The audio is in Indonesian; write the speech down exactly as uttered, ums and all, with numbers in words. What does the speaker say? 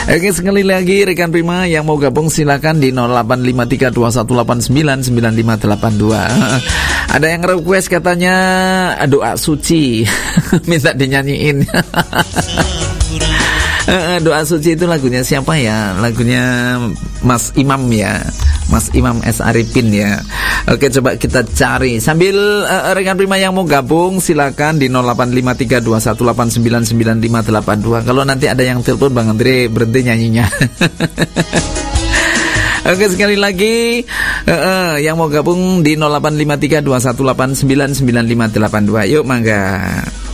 Oke, sekali lagi rekan Prima yang mau gabung silakan di nol delapan lima tiga dua satu delapan sembilan sembilan lima delapan dua. Ada yang request katanya doa suci minta dinyanyiin. Doa suci itu lagunya siapa ya? Lagunya Mas Imam ya, Mas Imam S. Arifin ya. Oke, coba kita cari sambil uh, rekan Prima yang mau gabung silakan di nol delapan lima tiga dua satu delapan sembilan sembilan lima delapan dua. Kalau nanti ada yang telepon Bang Andre berhenti nyanyinya. Oke, sekali lagi uh, uh, yang mau gabung di nol delapan lima tiga dua satu delapan sembilan sembilan lima delapan dua. Yuk, mangga.